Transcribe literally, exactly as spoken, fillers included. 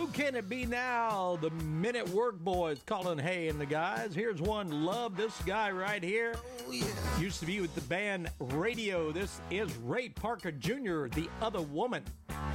can it be now? The Men at Work boys calling Hay and the guys. Here's one. Love this guy right here. Oh, yeah. Used to be with the band Radio. This is Ray Parker Junior, The Other Woman.